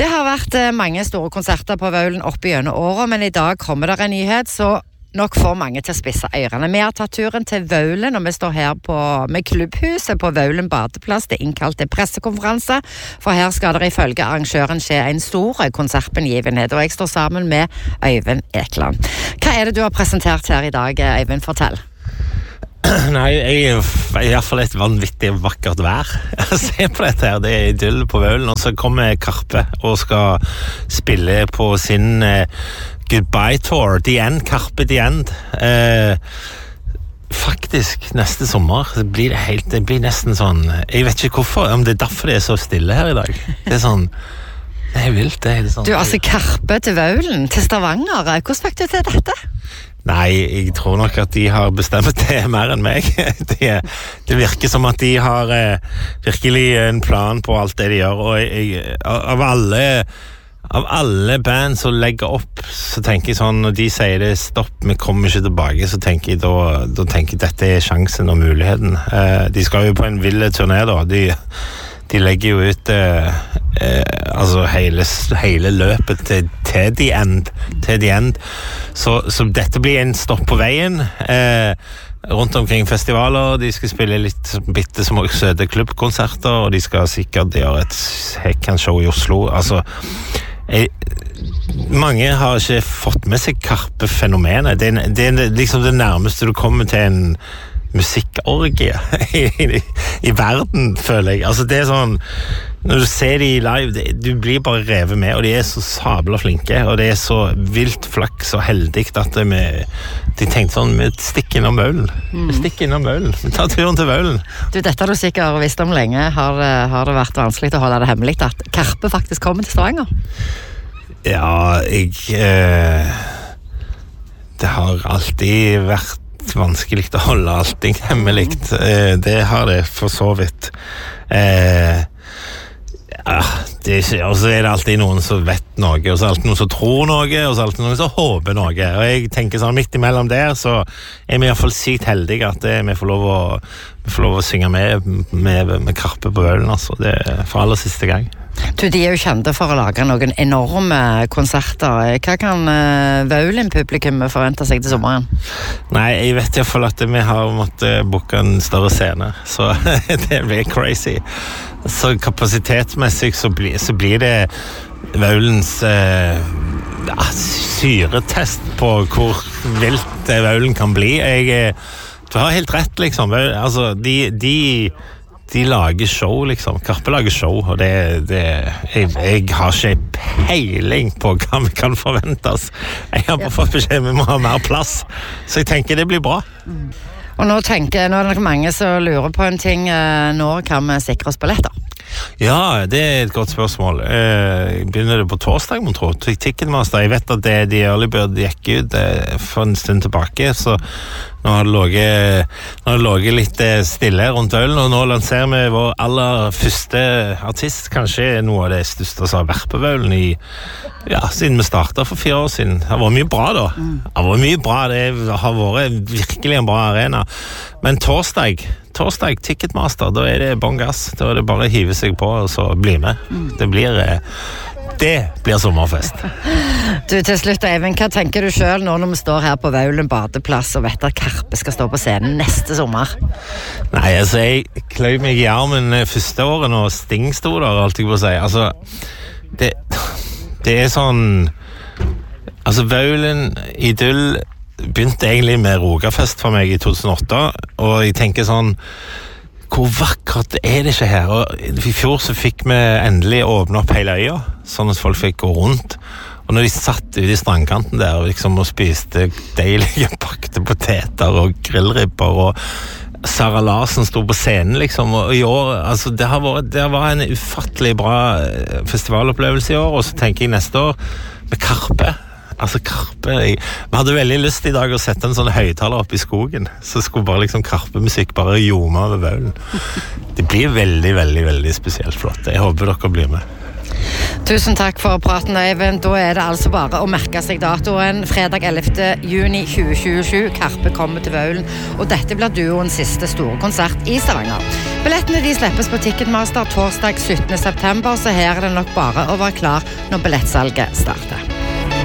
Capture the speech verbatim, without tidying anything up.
Det har vært mange store konserter på Vaulen opp igjennom året, men i dag kommer det en nyhet, så nok får mange til å spisse ørene. Vi har tatt turen til Vaulen, og vi står her på, med klubbhuset på Vaulen badeplass. Det er innkalt til pressekonferanse, for her skal det ifølge arrangøren skje en stor konsertbegivenhet, og jeg står sammen med Øyvind Ekland. Hva er det du har presentert her i dag, Øyvind? Fortell. Nei, jeg er i hvert fall et vanvittig vakkert vær. Se på dette her, det er idyll på Vaulen, og så kommer Karpe og skal spille på sin eh, Goodbye Tour, The End, Karpe The End. Eh, faktisk, neste sommer det blir det helt, det blir nesten sånn, jeg vet ikke hvorfor, om det er derfor det er så stille her i dag. Det er sånn, det er vilt, det er sånn. Du, altså Karpe til Vaulen, til Stavanger, hvordan fikk du til dette? Nei, jeg tror nok at de har bestemt det mer enn meg. Det, det virker som at de har eh, virkelig en plan på alt det de gjør, og jeg, av alle av alle band som legger opp, så tenker jeg sånn, når de sier det stopp, vi kommer ikke tilbake, så tenker jeg da, da tenker jeg dette er sjansen og muligheten. Eh, de skal jo på en ville turné da, de De legger jo ut eh, eh, altså hele, hele løpet til, til the end, til the end. Så, så dette blir en stopp på veien eh, rundt omkring festivaler. De skal spille litt bitte små søte klubbkonserter, og de skal sikkert gjøre et hekkanshow i Oslo. Altså, jeg, mange har ikke fått med seg Karpe-fenomenet. Det, det er liksom det nærmeste du kommer til en musikkorgie i, i, i verden, føler jeg. Altså det er sånn, når du ser de live, det, du blir bare revet med, og de er så sabla flinke, og det er så vilt flaks og heldig at det med, de tenkte sånn, vi stikker innom Vaulen. Mm. Vi stikker innom Vaulen. Vi tar turen til Vaulen. Du, dette har du sikkert visst om lenge. Har, har det vært vanskelig å holde det hemmelig at Karpe faktisk kommer til Stavanger? Ja, jeg eh, det har alltid vært vanskelig å holde allting hemmelig. Eh, det har det for så vidt. Eh, ja, det er ikke, og så er det alltid noen som vet noe, og så er det alltid noen som tror noe, og så er det alltid noen som håper noe. Og jeg tenker sånn, midt imellom der, så er vi i hvert fall sykt heldige at det, vi, får lov å, vi får lov å synge med, med, med Karpe på Vaulen, altså. Det er for aller siste gang. Du, de er jo kjente for å lage noen enorme konserter. Hva kan uh, Vaulen-publikum forvente seg til sommeren? Nei, jeg vet i hvert fall at vi har måttet booke en større scene, så det blir crazy. Så kapasitetsmessig så blir, så blir det Vaulens uh, ja, syretest på hvor vilt Vaulen kan bli. Jeg, du har helt rett, liksom. Altså, de... de De lager show, liksom. Karpe lager show, og det, det jeg, jeg har ikke peiling på hva vi kan forventes. Jeg har bare fått beskjed, vi må ha mer plass. Så jeg tenker det blir bra. Mm. Og nå tenker nå er det nok mange som lurer på en ting. Når kan vi sikre oss billetter? Ja, det er et godt spørsmål. Eh, begynner det på torsdag, man tror. Ticketmaster, jeg vet at det, de early bird gikk ut eh, for en stund tilbake, så nå har det ligget, nå har det ligget litt stille rundt Vaulen, og nå lanserer vi vår aller første artist, kanskje noe av det største som har vært på Vaulen i, ja, siden vi startet for fire år siden. Det har vært mye bra da. Det har vært mye bra, det har vært virkelig en bra arena. Men torsdag, torsdag, Ticketmaster, da er det bon gass. Da er det bare å hive seg på og så bli med. Det blir, det blir sommerfest. Du, til slutt, Eivind, hva tenker du selv nå når vi står her på Vaulen badeplass og vet at Karpe skal stå på scenen neste sommer? Nei, altså, jeg kløy meg i armen første året når Sting stod der, alt jeg på å si. Altså, det, det er sånn, altså, Vaulen, idyll, begynte egentlig med Rogafest for meg i to tusen og åtte, og jeg tenker sånn, hvor vakkert er det ikke her? Og i fjor så fikk vi endelig åpne opp hele øya, sånn at folk fikk gå rundt. Og når de satt ute i strandkanten der liksom, og spiste deilige bakte poteter og grillribber, og Sara Larsen stod på scenen, liksom, og i år, altså, det, har vært, det var en ufattelig bra festivalopplevelse i år, og så tenker jeg neste år med Karpe. Altså Karpe, jeg, vi hadde veldig lyst i dag å sette en sånn høyttaler opp i skogen, så skulle bare liksom Karpe-musikk bare ljome over Vaulen. Det blir veldig, veldig, veldig spesielt flott. Jeg håper dere blir med. Tusen takk for praten, Øyvind. Da er det altså bare å merke seg datoen. Fredag ellevte juni tjue tjuesju. Karpe kommer til Vaulen, og dette blir duoens siste store konsert i Stavanger. Billettene de slippes på Ticketmaster torsdag syttende september, så her er det nok bare å være klar når billettsalget starter.